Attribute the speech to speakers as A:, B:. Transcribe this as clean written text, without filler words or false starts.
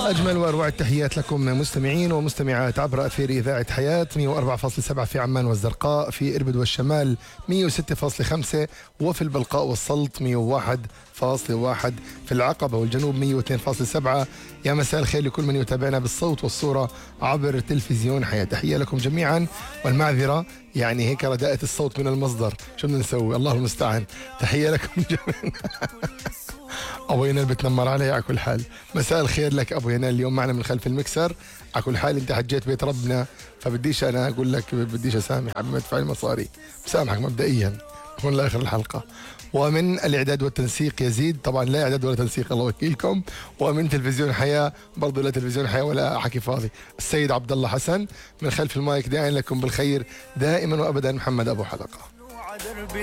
A: أجمل وأروع التحيات لكم مستمعين ومستمعات عبر أثير إذاعة حياة 104.7 في عمان والزرقاء، في إربد والشمال 106.5، وفي البلقاء والسلط 101.1، في العقبة والجنوب 102.7. يا مساء الخير لكل من يتابعنا بالصوت والصورة عبر تلفزيون حياة. تحية لكم جميعا والمعذرة، يعني هيك رداءة الصوت من المصدر، شو بدنا نسوي؟ الله المستعان. تحية لكم جميعا. أبو ينال بتنمر علي على كل حال. مساء الخير لك أبو ينال، اليوم معنا من خلف المكسر. على كل حال أنت حجيت بيت ربنا، فبديش أنا أقول لك بديش أسامح قبل ما تدفع المصاري، بسامحك مبدئيا من لآخر الحلقة. ومن الإعداد والتنسيق يزيد، طبعا لا إعداد ولا تنسيق الله وكيلكم. ومن تلفزيون حياة برضو لا تلفزيون حياة ولا حكي فاضي، السيد عبد الله حسن. من خلف المايك داعي لكم بالخير دائما وأبدا محمد أبو حلقة.